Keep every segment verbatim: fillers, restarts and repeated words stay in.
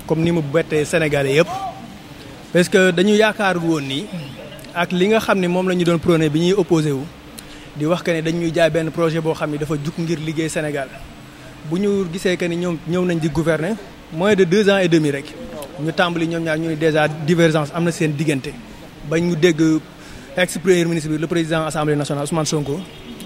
comme ni mu bettee Sénégalais yëpp parce que dañu yaakaar woon ni ak li nga xam ne moom la ñu doon prôné bi ñuy opposé wu di wax que ne dañuy jaay benn projet boo xam ne dafa jug ngir liggéey Sénégal bu ñu gisee que ni ñoom ñëw nañ di gouverner moins de deux ans et demi rek ñu tàmbali ñoom ñaar ñu ne déjà divergence am na seen diggante ba ñu dégg ex premier ministre bi le président assemblée nationale Ousmane Sonko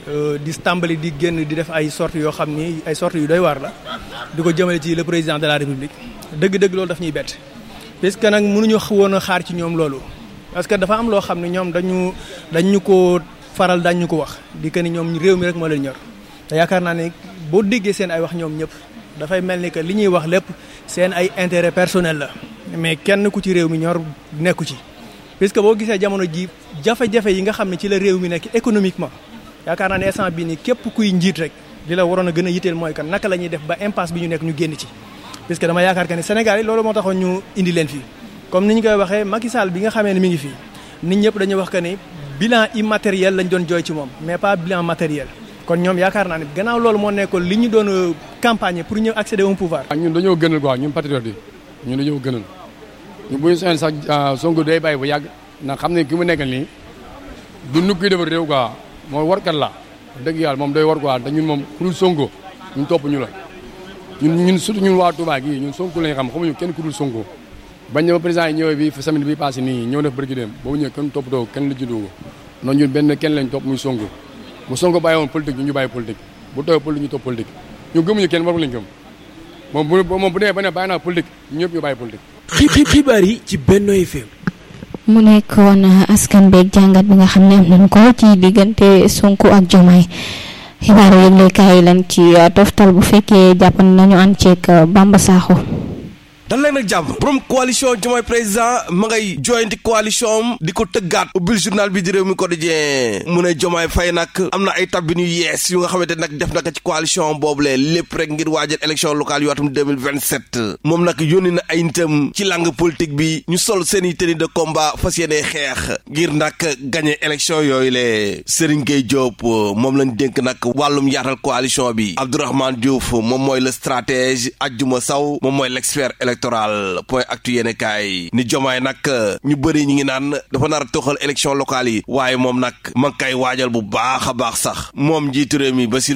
di tàmbali di génn di def ay sorties yoo xam ni ay sorties yu doy waar la di ko jëmale ci le président de la république dëgg-dëgg loolu daf ñuy bett parce que nag mënuñu woon a xaar ci ñoom loolu parce que dafa am loo xam ne ñoom dañu dañu ko faral dañu ko wax di que ni ñoom réew mi rek moo leen ñor te yaakaar naa ne boo déggee seen ay wax ñoom ñëpp dafay mel ni que li ñuy wax lépp seen ay intérêt personnel la mais kenn ku ci réew mi ñor nekku ci parce que boo gisee jamono ji jafe-jafe yi nga xam ne ci la réew mi nekk économiquement yaakaar naa ne instant bii nii képp kuy njiit rek li la waroon a gën a yitteel mooy kan naka la ñuy def ba impasse bi ñu nekk ñu génn ci parce que dama yaakaar que ne Sénégal yi loolu moo taxoon ñu indi leen fii comme ni ñu koy waxee Macky Sall bi nga xamee ne mi ngi fii nit ñëpp dañuy wax que ne bilan immatériel lañ doon jooy ci moom mais pas bilan matériel kon ñoom yaakaar naa ne gannaaw loolu moo nekkoon li ñu doon campagne pour ñu accéder au pouvoir. ñun dañoo gënal quoi ñun patriote yi ñun dañoo gënal ñu bu ñu seen sax Sonko day bàyyi bu yàgg ndax xam ne ki mu nekkal nii du nukki defar réew quoi mooy warkat la dëgg yàlla moom day war quoi te ñun moom ku dul Sonko ñun topp ñu la ñun ñun surtout ñun waa Touba gii ñun Sonko lañ xam xamuñu kenn ku dul Sonko bañ na ba président yi ñëwee bi semaine bi passé nii ñëw def bërki dem boobu ñëwee kenn toppatoo kenn la juddoo noonu ñun benn kenn lañ topp muy Sonko bu Sonko bàyyi woon politique ñu ñu bàyyi politique bu tooyee politique ñu topp politique ñu gëmuñu kenn waru lañ gëm moom bu moom bu dee ba ne bàyyi naa politique ñu ñëpp ñu bàyyi politique. xibaar yi ci Benno F M. mu nekkoon askan beeg jàngat bi nga xam ne am nañ ko ci diggante Sonko ak Diomaye xibaaru yëglekaay lañ ci toftal bu fekkee jàpp nañu ànd ceeg Bamba Sakho. dal leen ak jàmm borom coalition Diomaye président ma ngay joyanti coalition am di ko tëggaat ubbil journal bi di réew mi quotidien mu ne Diomaye Faye nag am na ay tabbin yu yees yu nga xamante nag def na ko ci coalition boobule lépp rek ngir waajal élection locale yu atum deux mille vingt-sept moom nag yónni na ay nitam ci langue politique bi ñu sol seen i tenue de combat fas yéene xeex ngir nag gagné élection yooyu le Serigne Gueye Diop moom lañ dénk nag wàllum yaatal coalition bi Abdourahmane Diouf moom mooy le stratège Adjuma Sow moom mooy l'expert électoral point actu yéene kaay ni Diomaye nag ñu bëri ñi ngi naan dafa nar a toxal élection locale yi waaye moom nag ma ngi koy waajal bu baax a baax sax moom njiitu réew mi Bassirou